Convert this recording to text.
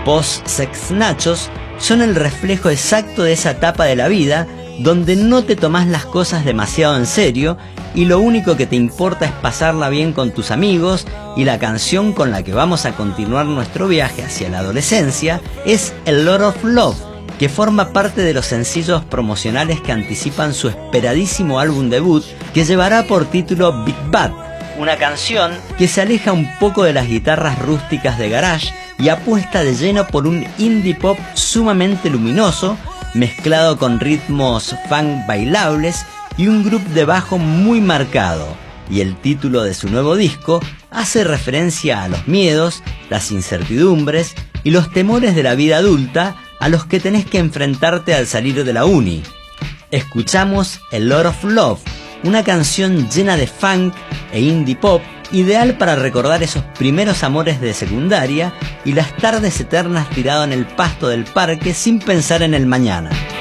post-sex nachos son el reflejo exacto de esa etapa de la vida donde no te tomás las cosas demasiado en serio y lo único que te importa es pasarla bien con tus amigos, y la canción con la que vamos a continuar nuestro viaje hacia la adolescencia es A Lot of Love, que forma parte de los sencillos promocionales que anticipan su esperadísimo álbum debut, que llevará por título Big Bad, una canción que se aleja un poco de las guitarras rústicas de garage y apuesta de lleno por un indie pop sumamente luminoso, mezclado con ritmos funk bailables y un groove de bajo muy marcado. Y el título de su nuevo disco hace referencia a los miedos, las incertidumbres y los temores de la vida adulta a los que tenés que enfrentarte al salir de la uni. Escuchamos A Lot of Love, una canción llena de funk e indie pop, ideal para recordar esos primeros amores de secundaria y las tardes eternas tirado en el pasto del parque sin pensar en el mañana.